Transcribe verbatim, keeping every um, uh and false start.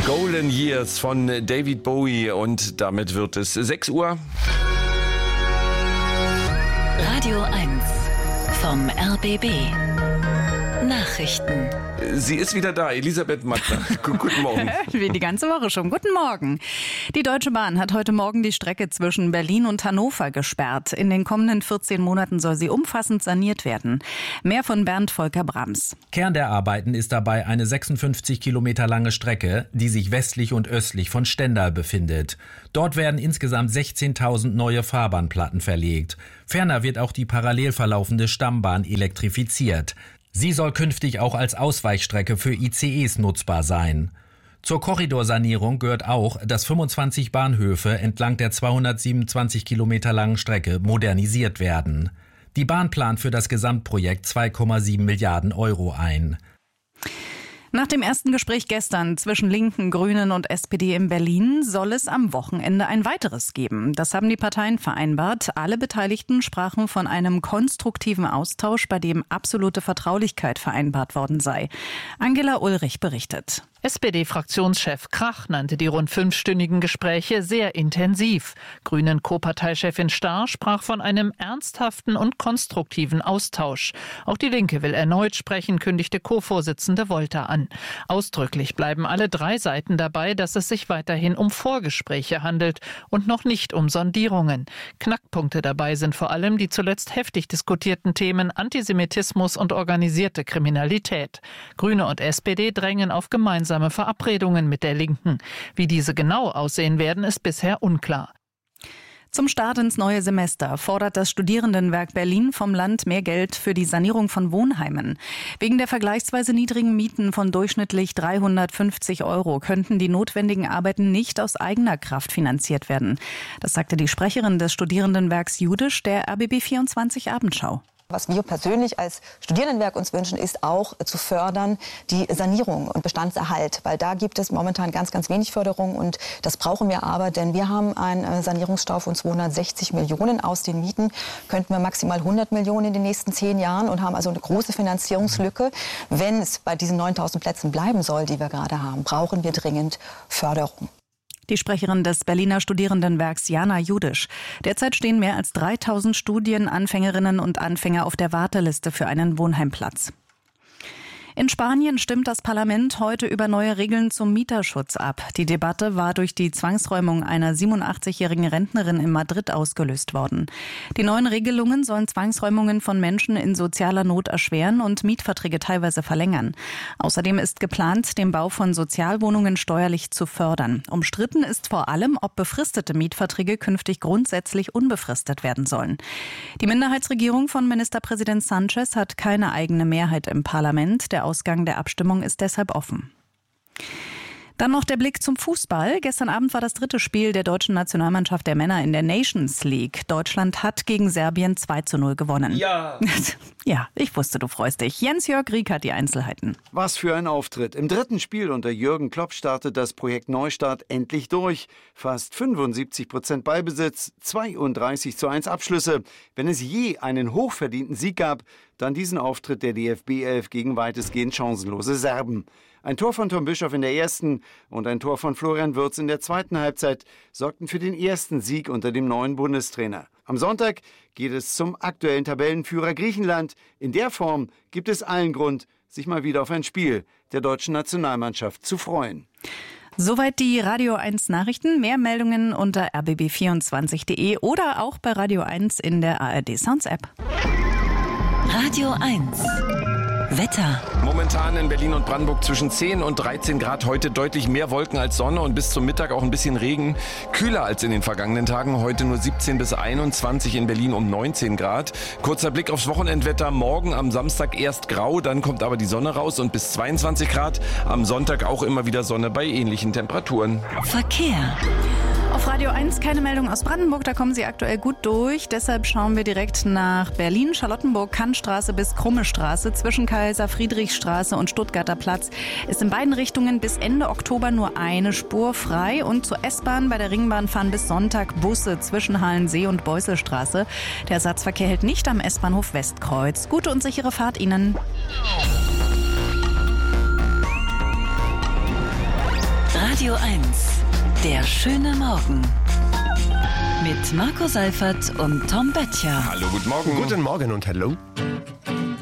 Golden Years von David Bowie und damit wird es sechs Uhr. Radio eins vom R B B. Nachrichten. Sie ist wieder da, Elisabeth Mattner. Guten Morgen. Wie die ganze Woche schon. Guten Morgen. Die Deutsche Bahn hat heute Morgen die Strecke zwischen Berlin und Hannover gesperrt. In den kommenden vierzehn Monaten soll sie umfassend saniert werden. Mehr von Bernd Volker Brams. Kern der Arbeiten ist dabei eine sechsundfünfzig Kilometer lange Strecke, die sich westlich und östlich von Stendal befindet. Dort werden insgesamt sechzehntausend neue Fahrbahnplatten verlegt. Ferner wird auch die parallel verlaufende Stammbahn elektrifiziert. Sie soll künftig auch als Ausweichstrecke für I C Es nutzbar sein. Zur Korridorsanierung gehört auch, dass fünfundzwanzig Bahnhöfe entlang der zweihundertsiebenundzwanzig Kilometer langen Strecke modernisiert werden. Die Bahn plant für das Gesamtprojekt zwei Komma sieben Milliarden Euro ein. Nach dem ersten Gespräch gestern zwischen Linken, Grünen und S P D in Berlin soll es am Wochenende ein weiteres geben. Das haben die Parteien vereinbart. Alle Beteiligten sprachen von einem konstruktiven Austausch, bei dem absolute Vertraulichkeit vereinbart worden sei. Angela Ulrich berichtet. S P D-Fraktionschef Krach nannte die rund fünfstündigen Gespräche sehr intensiv. Grünen-Co-Parteichefin Starr sprach von einem ernsthaften und konstruktiven Austausch. Auch die Linke will erneut sprechen, kündigte Co-Vorsitzende Wolter an. Ausdrücklich bleiben alle drei Seiten dabei, dass es sich weiterhin um Vorgespräche handelt und noch nicht um Sondierungen. Knackpunkte dabei sind vor allem die zuletzt heftig diskutierten Themen Antisemitismus und organisierte Kriminalität. Grüne und S P D drängen auf gemeinsame Verabredungen mit der Linken. Wie diese genau aussehen werden, ist bisher unklar. Zum Start ins neue Semester fordert das Studierendenwerk Berlin vom Land mehr Geld für die Sanierung von Wohnheimen. Wegen der vergleichsweise niedrigen Mieten von durchschnittlich dreihundertfünfzig Euro könnten die notwendigen Arbeiten nicht aus eigener Kraft finanziert werden. Das sagte die Sprecherin des Studierendenwerks Judisch der R B B vierundzwanzig Abendschau. Was wir persönlich als Studierendenwerk uns wünschen, ist auch zu fördern die Sanierung und Bestandserhalt, weil da gibt es momentan ganz, ganz wenig Förderung und das brauchen wir aber, denn wir haben einen Sanierungsstau von zweihundertsechzig Millionen. Aus den Mieten könnten wir maximal hundert Millionen in den nächsten zehn Jahren und haben also eine große Finanzierungslücke. Wenn es bei diesen neuntausend Plätzen bleiben soll, die wir gerade haben, brauchen wir dringend Förderung. Die Sprecherin des Berliner Studierendenwerks Jana Judisch. Derzeit stehen mehr als dreitausend Studienanfängerinnen und Anfänger auf der Warteliste für einen Wohnheimplatz. In Spanien stimmt das Parlament heute über neue Regeln zum Mieterschutz ab. Die Debatte war durch die Zwangsräumung einer siebenundachtzigjährigen Rentnerin in Madrid ausgelöst worden. Die neuen Regelungen sollen Zwangsräumungen von Menschen in sozialer Not erschweren und Mietverträge teilweise verlängern. Außerdem ist geplant, den Bau von Sozialwohnungen steuerlich zu fördern. Umstritten ist vor allem, ob befristete Mietverträge künftig grundsätzlich unbefristet werden sollen. Die Minderheitsregierung von Ministerpräsident Sánchez hat keine eigene Mehrheit im Parlament. Der Ausgang der Abstimmung ist deshalb offen. Dann noch der Blick zum Fußball. Gestern Abend war das dritte Spiel der deutschen Nationalmannschaft der Männer in der Nations League. Deutschland hat gegen Serbien zwei zu null gewonnen. Ja. Ja, ich wusste, du freust dich. Jens-Jörg Rieck hat die Einzelheiten. Was für ein Auftritt. Im dritten Spiel unter Jürgen Klopp startet das Projekt Neustart endlich durch. Fast fünfundsiebzig Prozent Ballbesitz, zweiunddreißig zu eins Abschlüsse. Wenn es je einen hochverdienten Sieg gab, dann diesen Auftritt der D F B elf gegen weitestgehend chancenlose Serben. Ein Tor von Tom Bischoff in der ersten und ein Tor von Florian Wirtz in der zweiten Halbzeit sorgten für den ersten Sieg unter dem neuen Bundestrainer. Am Sonntag geht es zum aktuellen Tabellenführer Griechenland. In der Form gibt es allen Grund, sich mal wieder auf ein Spiel der deutschen Nationalmannschaft zu freuen. Soweit die Radio eins Nachrichten. Mehr Meldungen unter r b b vierundzwanzig punkt de oder auch bei Radio eins in der A R D Sounds App. Radio eins. Wetter. Momentan in Berlin und Brandenburg zwischen zehn und dreizehn Grad. Heute deutlich mehr Wolken als Sonne und bis zum Mittag auch ein bisschen Regen. Kühler als in den vergangenen Tagen. Heute nur siebzehn bis einundzwanzig, in Berlin um neunzehn Grad. Kurzer Blick aufs Wochenendwetter. Morgen am Samstag erst grau, dann kommt aber die Sonne raus und bis zweiundzwanzig Grad. Am Sonntag auch immer wieder Sonne bei ähnlichen Temperaturen. Verkehr. Auf Radio eins keine Meldung aus Brandenburg, da kommen Sie aktuell gut durch. Deshalb schauen wir direkt nach Berlin, Charlottenburg, Kantstraße bis Krumme Straße. Zwischen Kaiser-Friedrich-Straße und Stuttgarter Platz ist in beiden Richtungen bis Ende Oktober nur eine Spur frei. Und zur S-Bahn bei der Ringbahn fahren bis Sonntag Busse zwischen Halensee und Beusselstraße. Der Ersatzverkehr hält nicht am S-Bahnhof Westkreuz. Gute und sichere Fahrt Ihnen. Radio eins. Der schöne Morgen. Mit Marco Seifert und Tom Böttcher. Hallo, guten Morgen. Guten Morgen und hallo.